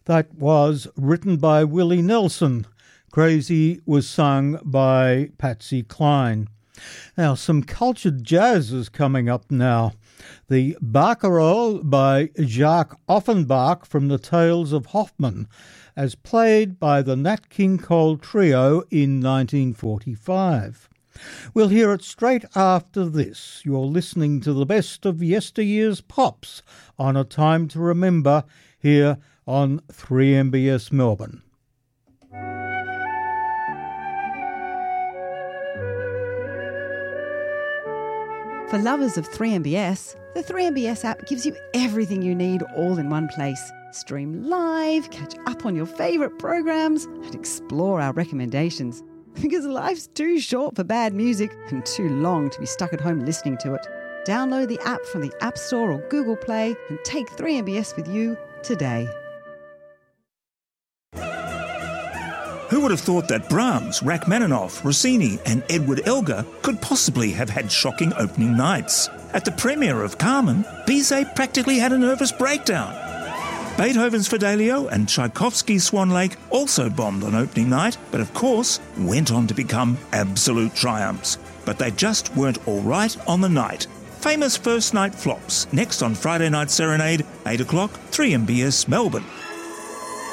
That was written by Willie Nelson. Crazy was sung by Patsy Cline. Now, some cultured jazz is coming up now. The Barcarolle by Jacques Offenbach from the Tales of Hoffmann, as played by the Nat King Cole Trio in 1945. We'll hear it straight after this. You're listening to the best of yesteryear's pops on A Time to Remember here on 3MBS Melbourne. For lovers of 3MBS, the 3MBS app gives you everything you need all in one place. Stream live, catch up on your favourite programs, and explore our recommendations. Because life's too short for bad music and too long to be stuck at home listening to it. Download the app from the App Store or Google Play and take 3MBS with you today. Who would have thought that Brahms, Rachmaninoff, Rossini and Edward Elgar could possibly have had shocking opening nights? At the premiere of Carmen, Bizet practically had a nervous breakdown. Beethoven's Fidelio and Tchaikovsky's Swan Lake also bombed on opening night, but of course went on to become absolute triumphs. But they just weren't all right on the night. Famous first night flops, next on Friday Night Serenade, 8 o'clock, 3MBS Melbourne.